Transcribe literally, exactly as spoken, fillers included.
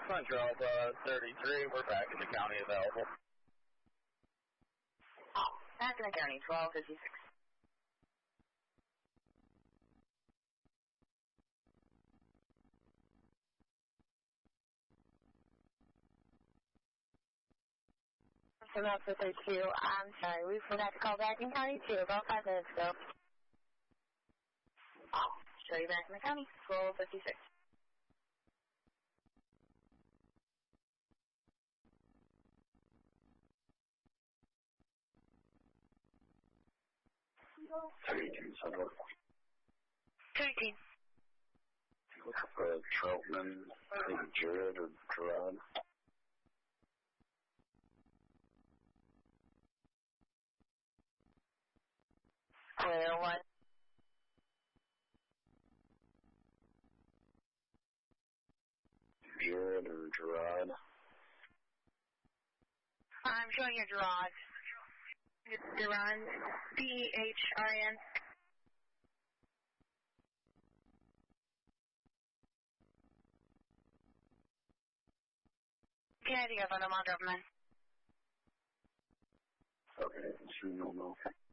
Central uh, thirty-three, we're back in the county available. Back in the county, twelve fifty-six. So that's what they do. I'm sorry, we forgot to call back in county two about five minutes ago. Show you back in the county, twelve fifty-six. thirty-two Central. thirteen. Look for Troutman, maybe Jared or Gerard. Where, what? Jared or Gerard. I'm showing you Gerard. It's Duran, D H R N. Yeah, do you have an amount of men? Okay, so no, no.